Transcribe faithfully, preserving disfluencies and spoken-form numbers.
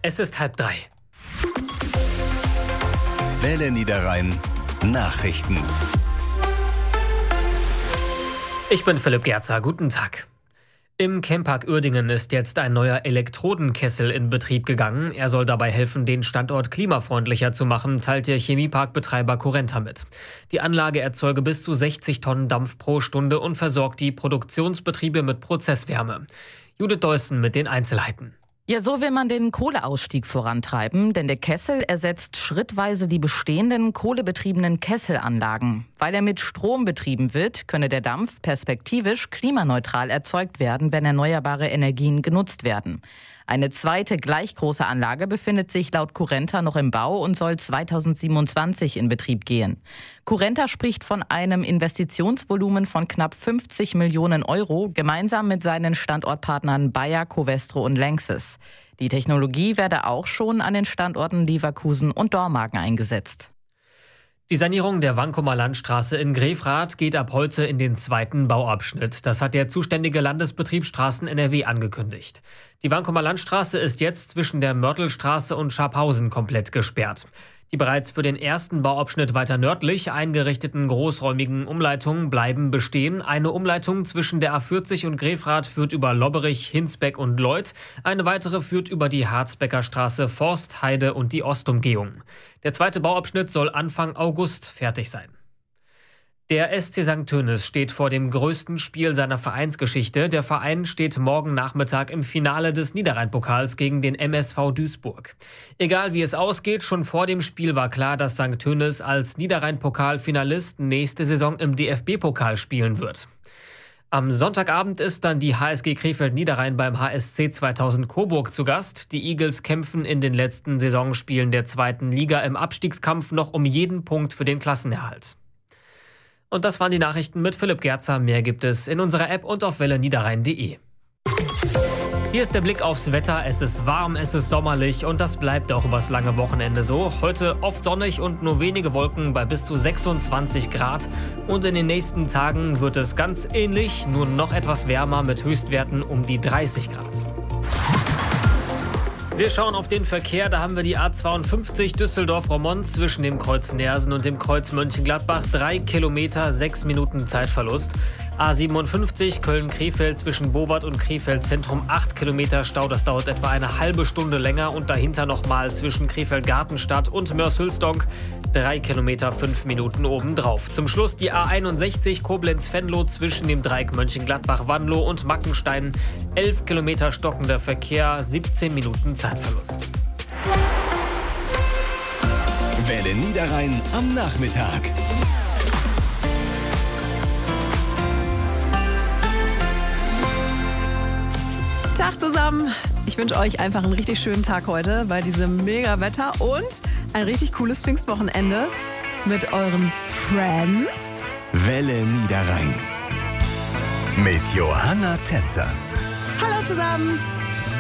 Es ist halb drei. Welle Niederrhein Nachrichten. Ich bin Philipp Gerzer. Guten Tag. Im Chempark Uerdingen ist jetzt ein neuer Elektrodenkessel in Betrieb gegangen. Er soll dabei helfen, den Standort klimafreundlicher zu machen, teilt der Chemieparkbetreiber Currenta mit. Die Anlage erzeuge bis zu sechzig Tonnen Dampf pro Stunde und versorgt die Produktionsbetriebe mit Prozesswärme. Judith Deussen mit den Einzelheiten. Ja, so will man den Kohleausstieg vorantreiben, denn der Kessel ersetzt schrittweise die bestehenden kohlebetriebenen Kesselanlagen. Weil er mit Strom betrieben wird, könne der Dampf perspektivisch klimaneutral erzeugt werden, wenn erneuerbare Energien genutzt werden. Eine zweite gleich große Anlage befindet sich laut Currenta noch im Bau und soll zweitausendsiebenundzwanzig in Betrieb gehen. Currenta spricht von einem Investitionsvolumen von knapp fünfzig Millionen Euro, gemeinsam mit seinen Standortpartnern Bayer, Covestro und Lanxess. Die Technologie werde auch schon an den Standorten Leverkusen und Dormagen eingesetzt. Die Sanierung der Wankumer Landstraße in Grefrath geht ab heute in den zweiten Bauabschnitt. Das hat der zuständige Landesbetrieb Straßen N R W angekündigt. Die Wankumer Landstraße ist jetzt zwischen der Mörtelstraße und Scharphausen komplett gesperrt. Die bereits für den ersten Bauabschnitt weiter nördlich eingerichteten großräumigen Umleitungen bleiben bestehen. Eine Umleitung zwischen der A vierzig und Grefrath führt über Lobberich, Hinsbeck und Leuth. Eine weitere führt über die Harzbecker Straße, Forst, Heide und die Ostumgehung. Der zweite Bauabschnitt soll Anfang August fertig sein. Der S C Sankt Tönis steht vor dem größten Spiel seiner Vereinsgeschichte. Der Verein steht morgen Nachmittag im Finale des Niederrhein-Pokals gegen den M S V Duisburg. Egal wie es ausgeht, schon vor dem Spiel war klar, dass Sankt Tönis als Niederrhein-Pokal-Finalist nächste Saison im D F B-Pokal spielen wird. Am Sonntagabend ist dann die H S G Krefeld-Niederrhein beim H S C zweitausend Coburg zu Gast. Die Eagles kämpfen in den letzten Saisonspielen der zweiten Liga im Abstiegskampf noch um jeden Punkt für den Klassenerhalt. Und das waren die Nachrichten mit Philipp Gerzer. Mehr gibt es in unserer App und auf welle niederrhein punkt de. Hier ist der Blick aufs Wetter. Es ist warm, es ist sommerlich und das bleibt auch übers lange Wochenende so. Heute oft sonnig und nur wenige Wolken bei bis zu sechsundzwanzig Grad. Und in den nächsten Tagen wird es ganz ähnlich, nur noch etwas wärmer mit Höchstwerten um die dreißig Grad. Wir schauen auf den Verkehr, da haben wir die A zweiundfünfzig Düsseldorf-Roermond zwischen dem Kreuz Neersen und dem Kreuz Mönchengladbach. Drei Kilometer, sechs Minuten Zeitverlust. A siebenundfünfzig Köln-Krefeld zwischen Bowart und Krefeld Zentrum. Acht Kilometer Stau, das dauert etwa eine halbe Stunde länger. Und dahinter nochmal zwischen Krefeld-Gartenstadt und Mörs-Hülsdonk. Drei Kilometer, fünf Minuten obendrauf. Zum Schluss die A einundsechzig Koblenz-Venlo zwischen dem Dreieck Mönchengladbach-Wanlo und Mackenstein. Elf Kilometer stockender Verkehr, siebzehn Minuten Zeitverlust. Welle Niederrhein am Nachmittag. Tag zusammen. Ich wünsche euch einfach einen richtig schönen Tag heute bei diesem mega Wetter und ein richtig cooles Pfingstwochenende mit euren Friends. Welle Niederrhein mit Johanna Tänzer. Hallo zusammen.